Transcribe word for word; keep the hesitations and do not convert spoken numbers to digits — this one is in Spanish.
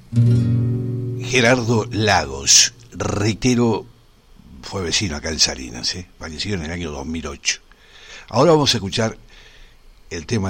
Gerardo Lagos, reitero, fue vecino acá en Salinas, ¿eh? Falleció en el año dos mil ocho. Ahora vamos a escuchar el tema